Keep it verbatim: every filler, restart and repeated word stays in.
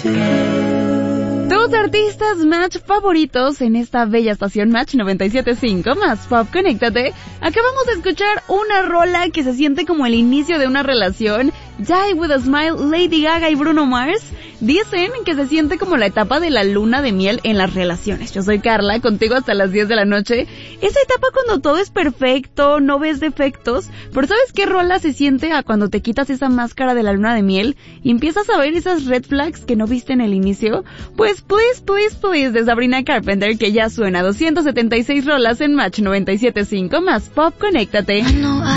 Tus artistas Match favoritos en esta bella estación Match noventa y siete punto cinco más Pop, conéctate. Acabamos de escuchar una rola que se siente como el inicio de una relación. Die with a Smile, Lady Gaga y Bruno Mars. Dicen que se siente como la etapa de la luna de miel en las relaciones. Yo soy Carla, contigo hasta las diez de la noche. Esa etapa cuando todo es perfecto, no ves defectos. Pero ¿sabes qué rola se siente a cuando te quitas esa máscara de la luna de miel y empiezas a ver esas red flags que no viste en el inicio? Pues Please, Please, Please de Sabrina Carpenter, que ya suena doscientas setenta y seis rolas en Match noventa y siete punto cinco más Pop, conéctate.